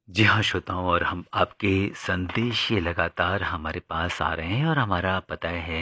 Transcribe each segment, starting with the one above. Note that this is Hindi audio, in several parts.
जी हाँ, श्रोताओं और हम आपके संदेश ये लगातार हमारे पास आ रहे हैं और हमारा पता है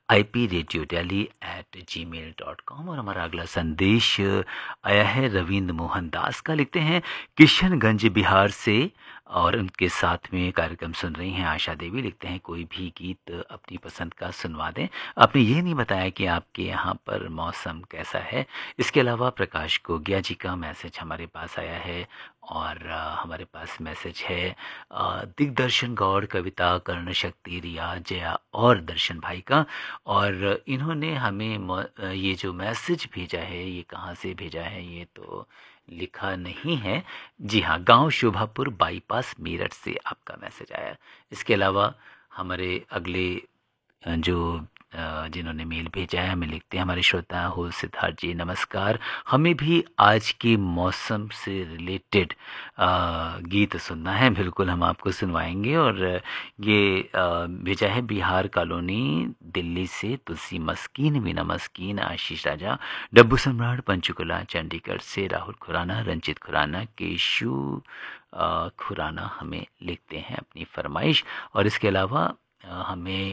ipradiodelhi@gmail.com। और हमारा अगला संदेश आया है रविंद्र मोहन दास का। लिखते हैं किशनगंज बिहार से और उनके साथ में कार्यक्रम सुन रही हैं आशा देवी। लिखते हैं कोई भी गीत अपनी पसंद का सुनवा दें। आपने ये नहीं बताया कि आपके यहाँ पर मौसम कैसा है। इसके अलावा प्रकाश गोगिया जी का मैसेज हमारे पास आया है और हमारे पास मैसेज है दिग्दर्शन गौड़, कविता, कर्ण शक्ति, रिया, जया और दर्शन भाई का। और इन्होंने हमें ये जो मैसेज भेजा है ये कहाँ से भेजा है ये तो लिखा नहीं है। जी हाँ, गांव शोभापुर बाईपास मेरठ से आपका मैसेज आया है। इसके अलावा हमारे अगले जो जिन्होंने मेल भेजा है हमें लिखते हैं हमारे श्रोता हो सिद्धार्थ जी, नमस्कार। हमें भी आज के मौसम से रिलेटेड गीत सुनना है। बिल्कुल हम आपको सुनवाएंगे। और ये भेजा है बिहार कॉलोनी दिल्ली से तुलसी मस्कीन, मीना मस्कीन, आशीष राजा, डब्बू सम्राट, पंचकुला चंडीगढ़ से राहुल खुराना, रंजित खुराना, केशु खुराना हमें लिखते हैं अपनी फरमाइश। और इसके अलावा हमें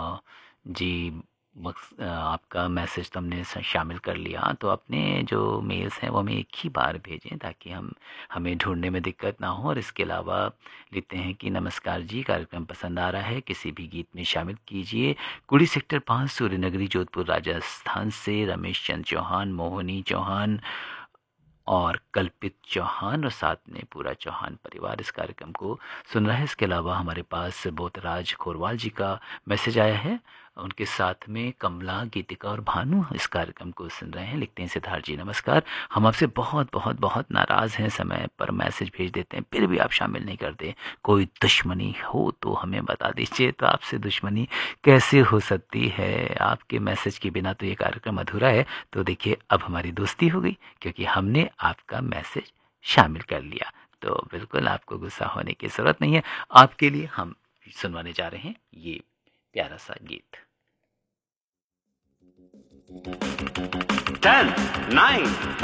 जी आपका मैसेज तो हमने शामिल कर लिया। तो अपने जो मेल्स हैं वो हमें एक ही बार भेजें ताकि हमें ढूंढने में दिक्कत ना हो। और इसके अलावा लिखते हैं कि नमस्कार जी, कार्यक्रम पसंद आ रहा है, किसी भी गीत में शामिल कीजिए। कुड़ी सेक्टर 5 सूर्यनगरी जोधपुर राजस्थान से रमेश चंद्र चौहान, मोहिनी चौहान और कल्पित चौहान और साथ में पूरा चौहान परिवार इस कार्यक्रम को सुन रहा है। इसके अलावा हमारे पास बोतराज खोरवाल जी का मैसेज आया है। उनके साथ में कमला, गीतिका और भानु इस कार्यक्रम को सुन रहे हैं। लिखते हैं सिद्धार्थ जी, नमस्कार। हम आपसे बहुत बहुत बहुत नाराज़ हैं, समय पर मैसेज भेज देते हैं फिर भी आप शामिल नहीं करते। कोई दुश्मनी हो तो हमें बता दीजिए। तो आपसे दुश्मनी कैसे हो सकती है? आपके मैसेज के बिना तो ये कार्यक्रम अधूरा है। तो देखिए अब हमारी दोस्ती हो गई क्योंकि हमने आपका मैसेज शामिल कर लिया। तो बिल्कुल आपको गुस्सा होने की ज़रूरत नहीं है। आपके लिए हम सुनवाने जा रहे हैं ये प्यारा सा गीत। 10, 9,